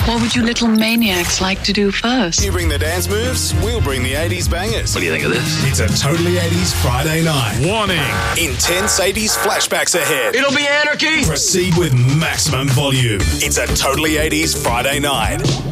What would you little maniacs like to do first? You bring the dance moves, we'll bring the 80s bangers. What do you think of this? It's a Totally 80s Friday night. Warning. Intense 80s flashbacks ahead. It'll be anarchy. Proceed with maximum volume. It's a Totally 80s Friday night.